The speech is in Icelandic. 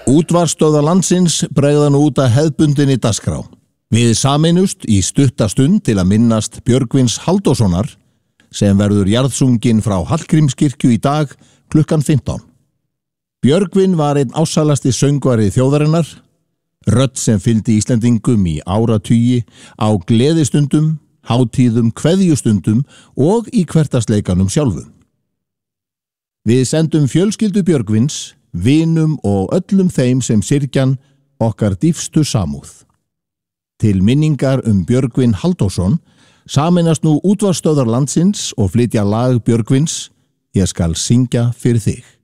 Útvarpsstöðvar landsins bregða nú út að hefðbundinni dagskrá. Við sameinumst í stutta stund til að minnast Björgvins Halldórssonar sem verður jarðsunginn frá Hallgrímskirkju í dag klukkan 15. Björgvin var einn ásælasti söngvari þjóðarinnar, rödd sem fylgdi Íslendingum í áratugi á gleðistundum, hátíðum, kveðjustundum og í hversdagsleikanum sjálfum. Við sendum fjölskyldu Björgvins, vinum og öllum þeim sem syrgjan okkar dýpstu samúð. Til minningar Björgvin Halldórsson sameinast nú útvarpsstöðvar landsins og flytja lag Björgvins, Ég skal syngja fyrir þig.